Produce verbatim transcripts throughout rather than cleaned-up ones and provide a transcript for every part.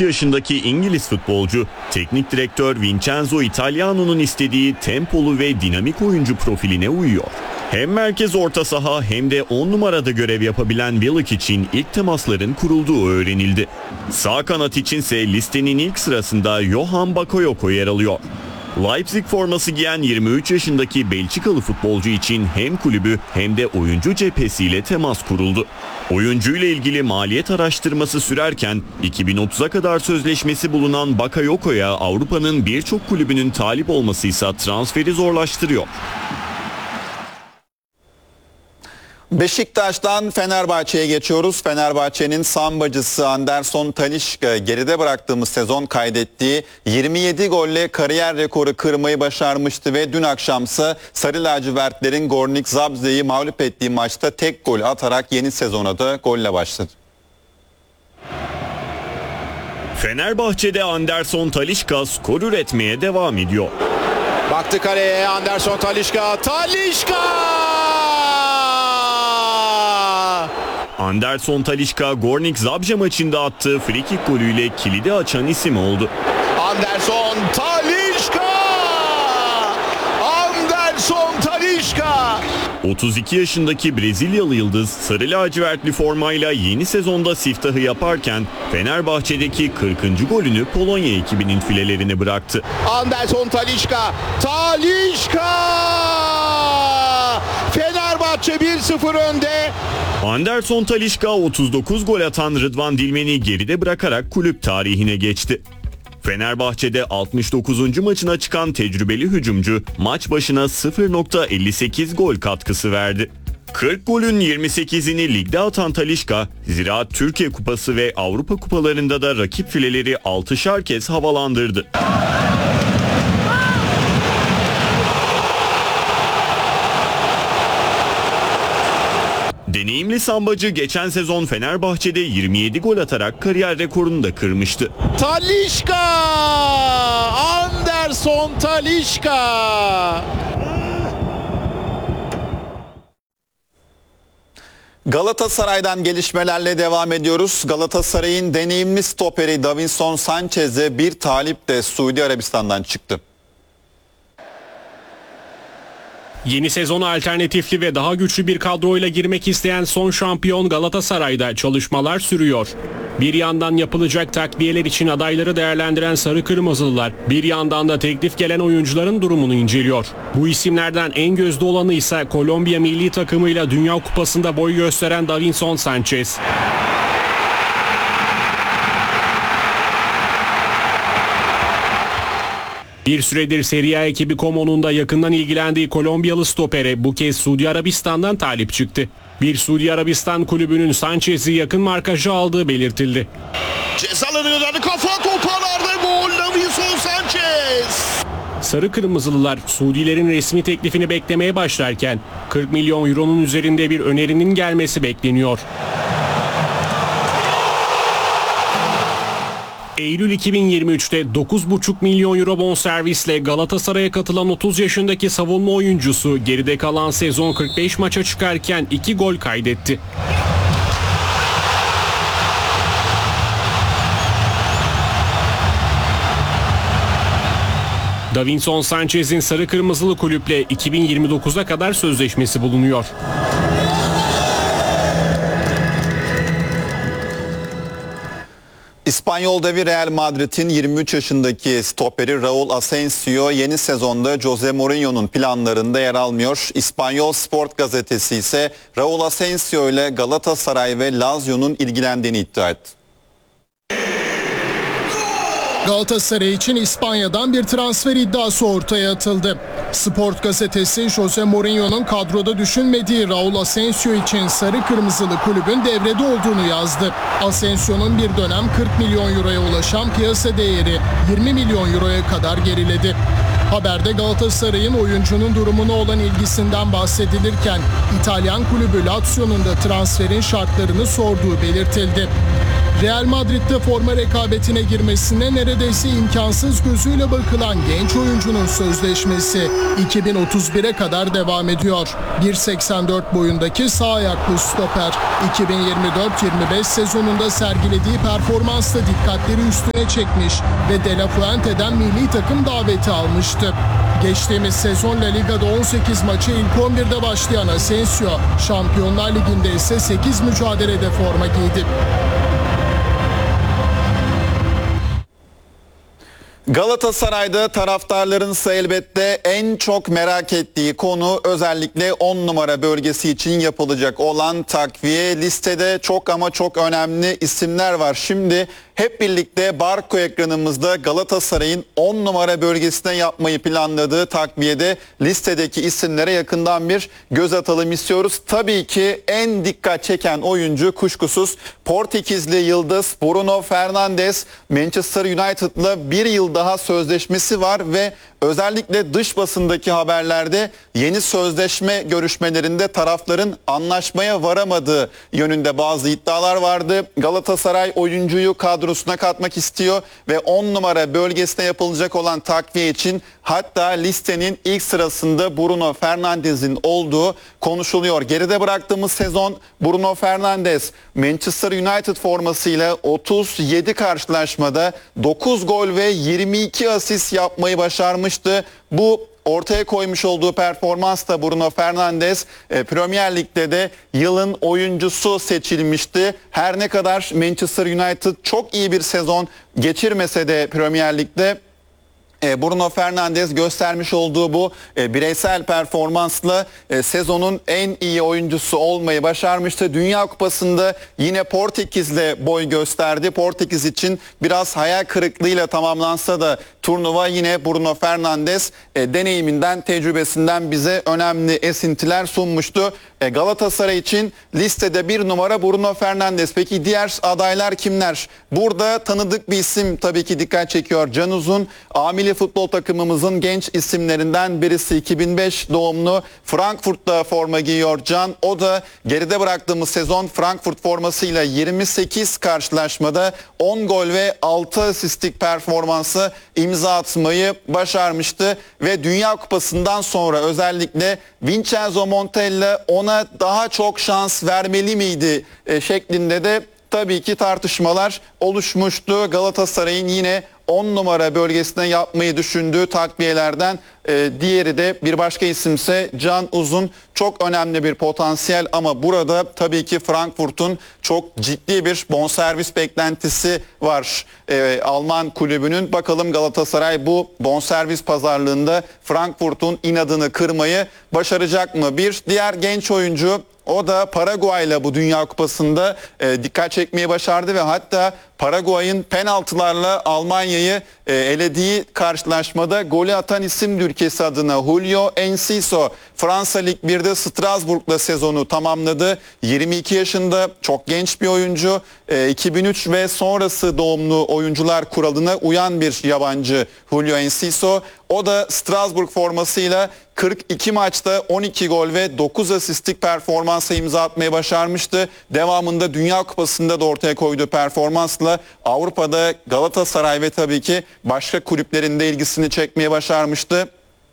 altı yaşındaki İngiliz futbolcu, teknik direktör Vincenzo Italiano'nun istediği tempolu ve dinamik oyuncu profiline uyuyor. Hem merkez orta saha hem de on numarada görev yapabilen Willock için ilk temasların kurulduğu öğrenildi. Sağ kanat içinse listenin ilk sırasında Johan Bakayoko yer alıyor. Leipzig forması giyen yirmi üç yaşındaki Belçikalı futbolcu için hem kulübü hem de oyuncu cephesiyle temas kuruldu. Oyuncuyla ilgili maliyet araştırması sürerken iki bin otuza kadar sözleşmesi bulunan Bakayoko'ya Avrupa'nın birçok kulübünün talip olması ise transferi zorlaştırıyor. Beşiktaş'tan Fenerbahçe'ye geçiyoruz. Fenerbahçe'nin sambacısı Anderson Talisca geride bıraktığımız sezon kaydettiği yirmi yedi golle kariyer rekoru kırmayı başarmıştı ve dün akşamsa Sarı Lacivertlerin Gornik Zabrze'yi mağlup ettiği maçta tek gol atarak yeni sezona da golle başladı. Fenerbahçe'de Anderson Talisca skor üretmeye devam ediyor. Baktı kaleye Anderson Talisca. Talisca! Anderson Talisca Gornik Zabrze maçında attığı frikik golüyle kilidi açan isim oldu. Anderson Talisca! Anderson Talisca! otuz iki yaşındaki Brezilyalı yıldız sarı lacivertli formayla yeni sezonda siftahı yaparken Fenerbahçe'deki kırkıncı golünü Polonya ekibinin filelerine bıraktı. Anderson Talisca! Talisca! Fenerbahçe bir sıfır önde. Anderson Talisca otuz dokuz gol atan Rıdvan Dilmen'i geride bırakarak kulüp tarihine geçti. Fenerbahçe'de altmış dokuzuncu maçına çıkan tecrübeli hücumcu maç başına sıfır nokta elli sekiz gol katkısı verdi. kırk golün yirmi sekizini ligde atan Talisca, Ziraat Türkiye Kupası ve Avrupa Kupalarında da rakip fileleri altışar kez havalandırdı. Deneyimli sambacı geçen sezon Fenerbahçe'de yirmi yedi gol atarak kariyer rekorunu da kırmıştı. Talisca! Anderson Talisca! Galatasaray'dan gelişmelerle devam ediyoruz. Galatasaray'ın deneyimli stoperi Davinson Sanchez'e bir talip de Suudi Arabistan'dan çıktı. Yeni sezona alternatifli ve daha güçlü bir kadroyla girmek isteyen son şampiyon Galatasaray'da çalışmalar sürüyor. Bir yandan yapılacak takviyeler için adayları değerlendiren Sarı Kırmızılılar, bir yandan da teklif gelen oyuncuların durumunu inceliyor. Bu isimlerden en gözde olanı ise Kolombiya milli takımıyla Dünya Kupası'nda boy gösteren Davinson Sanchez. Bir süredir Serie A ekibi Como'nun da yakından ilgilendiği Kolombiyalı stopere bu kez Suudi Arabistan'dan talip çıktı. Bir Suudi Arabistan kulübünün Sanchez'i yakın markaja aldığı belirtildi. Cezalarını gönderdi, kafa toparlardı, gol Davinson Sanchez. Sarı Kırmızılılar Suudilerin resmi teklifini beklemeye başlarken kırk milyon euronun üzerinde bir önerinin gelmesi bekleniyor. Eylül iki bin yirmi üç'te dokuz buçuk milyon euro bonservisle Galatasaray'a katılan otuz yaşındaki savunma oyuncusu geride kalan sezon kırk beş maça çıkarken iki gol kaydetti. Davinson Sanchez'in Sarı Kırmızılı kulüple iki bin yirmi dokuz'a kadar sözleşmesi bulunuyor. İspanyol devi Real Madrid'in yirmi üç yaşındaki stoperi Raul Asensio yeni sezonda Jose Mourinho'nun planlarında yer almıyor. İspanyol Sport gazetesi ise Raul Asensio ile Galatasaray ve Lazio'nun ilgilendiğini iddia etti. Galatasaray için İspanya'dan bir transfer iddiası ortaya atıldı. Sport gazetesi Jose Mourinho'nun kadroda düşünmediği Raul Asensio için sarı kırmızılı kulübün devrede olduğunu yazdı. Asensio'nun bir dönem kırk milyon euroya ulaşan piyasa değeri yirmi milyon euroya kadar geriledi. Haberde Galatasaray'ın oyuncunun durumuna olan ilgisinden bahsedilirken İtalyan kulübü Lazio'nun da transferin şartlarını sorduğu belirtildi. Real Madrid'de forma rekabetine girmesine neredeyse imkansız gözüyle bakılan genç oyuncunun sözleşmesi iki bin otuz bire kadar devam ediyor. bir seksen dört boyundaki sağ ayaklı stoper iki bin yirmi dört yirmi beş sezonunda sergilediği performansla dikkatleri üstüne çekmiş ve De La Fuente'den milli takım daveti almıştı. Geçtiğimiz sezon La Liga'da on sekiz maçı ilk on birde başlayan Asensio, Şampiyonlar Ligi'nde ise sekiz mücadelede forma giydi. Galatasaray'da taraftarların ise elbette en çok merak ettiği konu özellikle on numara bölgesi için yapılacak olan takviye. Listede çok ama çok önemli isimler var. Şimdi hep birlikte Barko ekranımızda Galatasaray'ın on numara bölgesine yapmayı planladığı takviyede listedeki isimlere yakından bir göz atalım istiyoruz. Tabii ki en dikkat çeken oyuncu kuşkusuz Portekizli yıldız Bruno Fernandes. Manchester United'la bir yıl daha sözleşmesi var ve özellikle dış basındaki haberlerde yeni sözleşme görüşmelerinde tarafların anlaşmaya varamadığı yönünde bazı iddialar vardı. Galatasaray oyuncuyu kadrosuna katmak istiyor ve on numara bölgesine yapılacak olan takviye için hatta listenin ilk sırasında Bruno Fernandes'in olduğu konuşuluyor. Geride bıraktığımız sezon Bruno Fernandes Manchester United formasıyla otuz yedi karşılaşmada dokuz gol ve yirmi iki asist yapmayı başarmıştı. Bu ortaya koymuş olduğu performansla Bruno Fernandes e, Premier Lig'de de yılın oyuncusu seçilmişti. Her ne kadar Manchester United çok iyi bir sezon geçirmese de Premier Lig'de Bruno Fernandes göstermiş olduğu bu bireysel performansla sezonun en iyi oyuncusu olmayı başarmıştı. Dünya Kupası'nda yine Portekiz'le boy gösterdi. Portekiz için biraz hayal kırıklığıyla tamamlansa da turnuva yine Bruno Fernandes deneyiminden, tecrübesinden bize önemli esintiler sunmuştu. Galatasaray için listede bir numara Bruno Fernandes. Peki diğer adaylar kimler? Burada tanıdık bir isim tabii ki dikkat çekiyor. Can Uzun, amili futbol takımımızın genç isimlerinden birisi. iki bin beş doğumlu, Frankfurt'ta forma giyiyor Can. O da geride bıraktığımız sezon Frankfurt formasıyla yirmi sekiz karşılaşmada on gol ve altı asistlik performansı imza atmayı başarmıştı. Ve Dünya Kupası'ndan sonra özellikle Vincenzo Montella ona daha çok şans vermeli miydi e, şeklinde de tabii ki tartışmalar oluşmuştu. Galatasaray'ın yine on numara bölgesine yapmayı düşündüğü takviyelerden e, diğeri de bir başka isimse Can Uzun. Çok önemli bir potansiyel ama burada tabii ki Frankfurt'un çok ciddi bir bonservis beklentisi var e, Alman kulübünün. Bakalım Galatasaray bu bonservis pazarlığında Frankfurt'un inadını kırmayı başaracak mı? Bir diğer genç oyuncu, o da Paraguay'la bu Dünya Kupası'nda e, dikkat çekmeyi başardı ve hatta Paraguay'ın penaltılarla Almanya'yı e, elediği karşılaşmada golü atan isim ülkesi adına Julio Enciso. Fransa Lig bir'de Strasbourg'la sezonu tamamladı. yirmi iki yaşında, çok genç bir oyuncu. E, iki bin üç ve sonrası doğumlu oyuncular kuralına uyan bir yabancı Julio Enciso. O da Strasbourg formasıyla kırk iki maçta on iki gol ve dokuz asistlik performansa imza atmayı başarmıştı. Devamında Dünya Kupası'nda da ortaya koyduğu performansla Avrupa'da Galatasaray ve tabii ki başka kulüplerin de ilgisini çekmeye başarmıştı.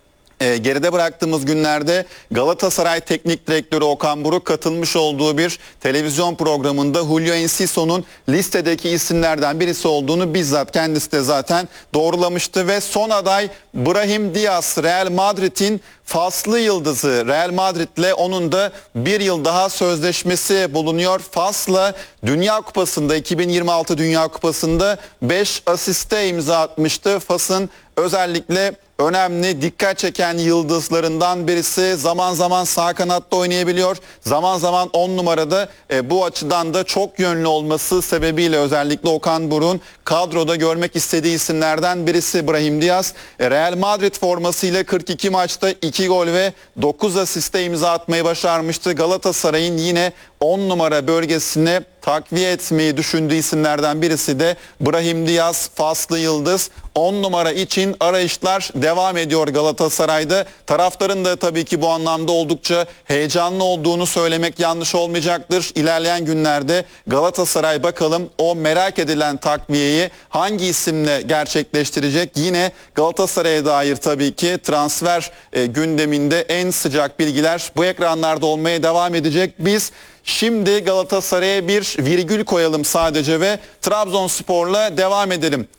E, geride bıraktığımız günlerde Galatasaray Teknik Direktörü Okan Buruk katılmış olduğu bir televizyon programında Julio Enciso'nun listedeki isimlerden birisi olduğunu bizzat kendisi de zaten doğrulamıştı ve son aday Brahim Diaz, Real Madrid'in Faslı yıldızı. Real Madrid'le onun da bir yıl daha sözleşmesi bulunuyor. Fas'la Dünya Kupası'nda, iki bin yirmi altı Dünya Kupası'nda beş asiste imza atmıştı. Fas'ın özellikle önemli, dikkat çeken yıldızlarından birisi. Zaman zaman sağ kanatta oynayabiliyor. Zaman zaman on numarada. E, bu açıdan da çok yönlü olması sebebiyle özellikle Okan Buruk'un kadroda görmek istediği isimlerden birisi Brahim Diaz. E, Real Madrid formasıyla kırk iki maçta iki gol ve dokuz asiste imza atmayı başarmıştı. Galatasaray'ın yine on numara bölgesine takviye etmeyi düşündüğü isimlerden birisi de Brahim Diaz, Faslı yıldız. on numara için arayışlar devam devam ediyor Galatasaray'da. Taraftarın da tabii ki bu anlamda oldukça heyecanlı olduğunu söylemek yanlış olmayacaktır. İlerleyen günlerde Galatasaray bakalım o merak edilen takviyeyi hangi isimle gerçekleştirecek? Yine Galatasaray'a dair tabii ki transfer e, gündeminde en sıcak bilgiler bu ekranlarda olmaya devam edecek. Biz şimdi Galatasaray'a bir virgül koyalım sadece ve Trabzonspor'la devam edelim.